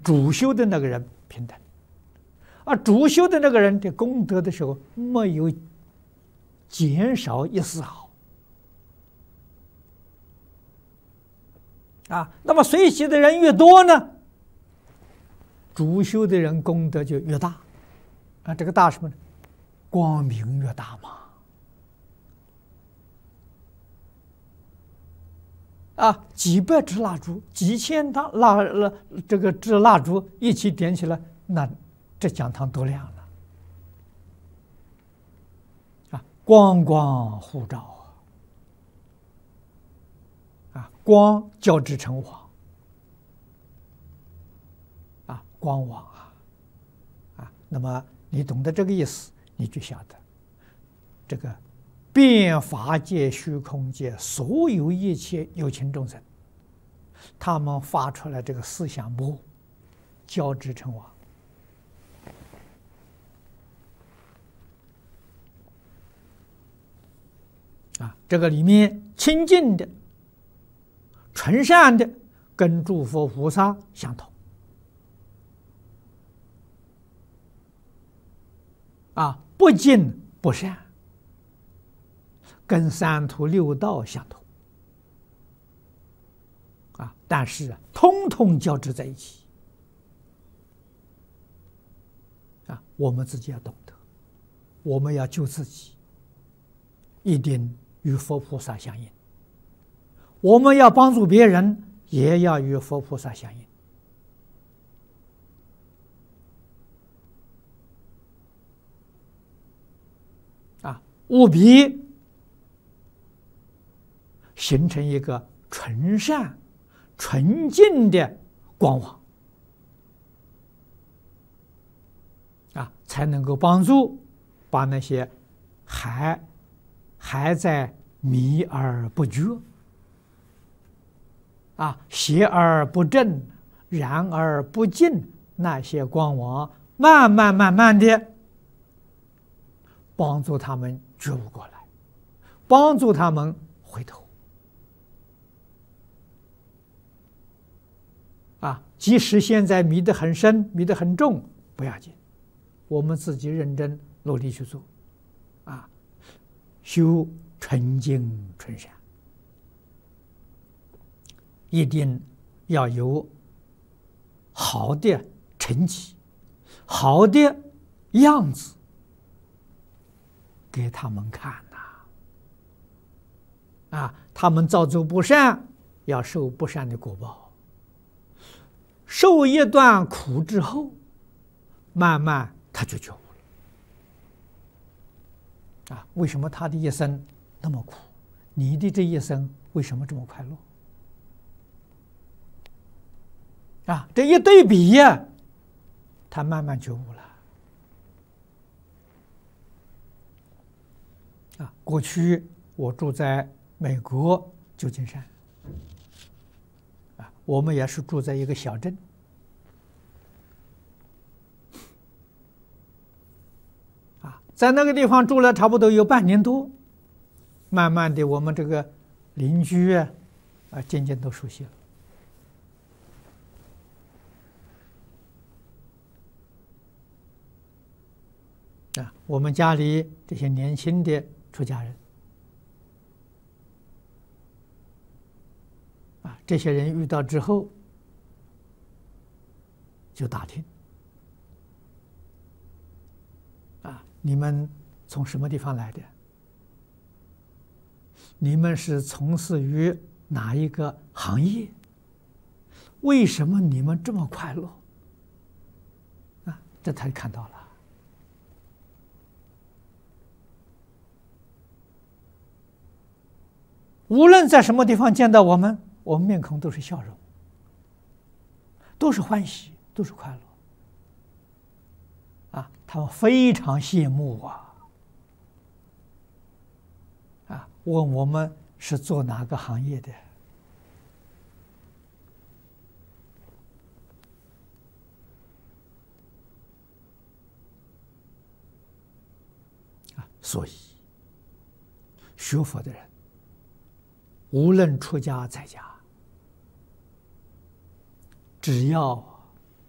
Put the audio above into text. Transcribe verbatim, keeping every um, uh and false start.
主修的那个人平等，而主修的那个人的功德的时候没有减少一丝毫啊。那么随喜的人越多呢，主修的人功德就越大啊。这个大什么呢？光明越大嘛。啊，几百支蜡烛，几千大蜡蜡这个支蜡烛一起点起来，那这讲堂多亮了啊！光光互照啊！啊，光交织成网啊，光网啊啊！那么你懂得这个意思，你就晓得这个。遍法界、虚空界，所有一切有情众生，他们发出来这个思想波，交织成网啊！这个里面清净的、纯善的，跟诸佛菩萨相同啊，不净不善。跟三途六道相同啊，但是通通交织在一起啊！我们自己要懂得，我们要救自己，一定与佛菩萨相应；我们要帮助别人，也要与佛菩萨相应啊！务必形成一个纯善、纯净的光网啊，才能够帮助把那些还还在迷而不觉啊、邪而不正、然而不净那些光网，慢慢慢慢的帮助他们觉悟过来，帮助他们回头。啊，即使现在迷得很深、迷得很重，不要紧，我们自己认真努力去做，啊，修纯净纯善，一定要有好的成绩、好的样子给他们看呐！啊，他们造作不善，要受不善的果报。受一段苦之后，慢慢他就觉悟了。啊，为什么他的一生那么苦？你的这一生为什么这么快乐？啊，这一对比呀，他慢慢觉悟了。啊，过去我住在美国旧金山。我们也是住在一个小镇，啊，在那个地方住了差不多有半年多，慢慢的我们这个邻居啊，啊，渐渐都熟悉了。啊，我们家里这些年轻的出家人。这些人遇到之后，就打听啊，你们从什么地方来的？你们是从事于哪一个行业？为什么你们这么快乐？啊，这他就看到了。无论在什么地方见到我们，我们面孔都是笑容，都是欢喜，都是快乐啊！他们非常羡慕啊！啊，问我们是做哪个行业的？啊，所以学佛的人，无论出家在家，只要